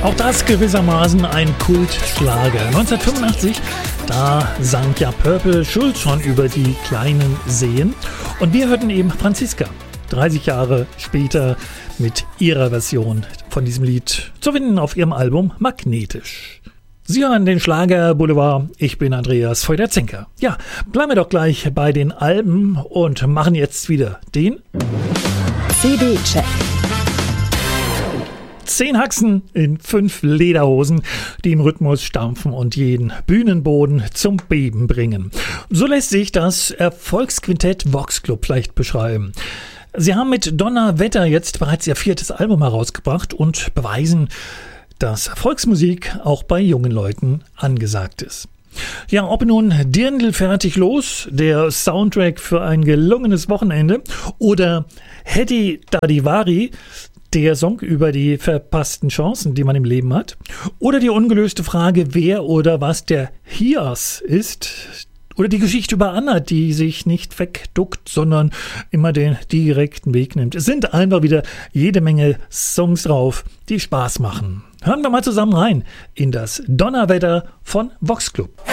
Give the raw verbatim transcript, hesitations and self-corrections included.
Auch das gewissermaßen ein Kultschlager. neunzehnhundertfünfundachtzig, da sang ja Purple Schulz schon über die kleinen Seen. Und wir hörten eben Franziska, dreißig Jahre später, mit ihrer Version von diesem Lied zu finden auf ihrem Album Magnetisch. Sie hören den Schlager Boulevard. Ich bin Andreas Feuder-Zenker. Ja, bleiben wir doch gleich bei den Alben und machen jetzt wieder den C D-Check. Zehn Haxen in fünf Lederhosen, die im Rhythmus stampfen und jeden Bühnenboden zum Beben bringen. So lässt sich das Erfolgsquintett Vox Club vielleicht beschreiben. Sie haben mit Donnerwetter jetzt bereits ihr viertes Album herausgebracht und beweisen, dass Volksmusik auch bei jungen Leuten angesagt ist. Ja, ob nun Dirndl fertig los, der Soundtrack für ein gelungenes Wochenende, oder Heddy Dadivari, der Song über die verpassten Chancen, die man im Leben hat, oder die ungelöste Frage, wer oder was der Hias ist, oder die Geschichte über Anna, die sich nicht wegduckt, sondern immer den direkten Weg nimmt. Es sind einfach wieder jede Menge Songs drauf, die Spaß machen. Hören wir mal zusammen rein in das Donnerwetter von Vox Club.